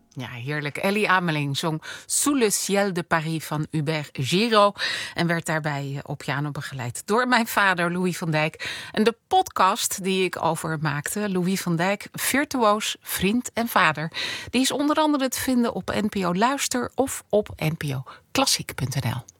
Ja, heerlijk. Ellie Ameling zong Sous le ciel de Paris van Hubert Giraud en werd daarbij op piano begeleid door mijn vader Louis van Dijk. En de podcast die ik over maakte, Louis van Dijk, virtuoos, vriend en vader, die is onder andere te vinden op NPO Luister of op npoklassiek.nl.